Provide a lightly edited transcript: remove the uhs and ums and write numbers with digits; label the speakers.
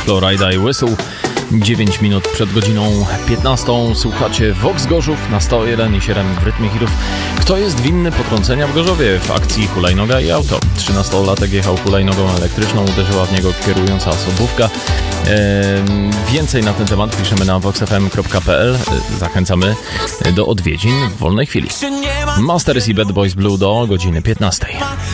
Speaker 1: Florida i Whistle. 9 minut przed godziną 15. Słuchacie Vox Gorzów na 101,7 w rytmie hitów. Kto jest winny potrącenia w Gorzowie w akcji hulajnoga i auto? 13-latek jechał hulajnogą elektryczną, uderzyła w niego kierująca osobówka. Więcej na ten temat piszemy na voxfm.pl. Zachęcamy do odwiedzin w wolnej chwili. Masters i Bad Boys Blue do godziny 15.